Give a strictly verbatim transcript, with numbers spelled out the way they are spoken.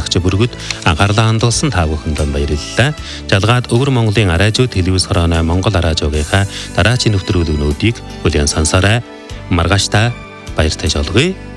сонсогч бүргэд анхаарлаа хандуулсан та бүхэнд баярлалаа. Жалгаад Өвөр Монголын радио телевиз хорооны Монгол радиогийнхаа дараагийн нэвтрүүлгүүдийг бүлээн сонсоорой. Маргааш та баяртай жолгоё.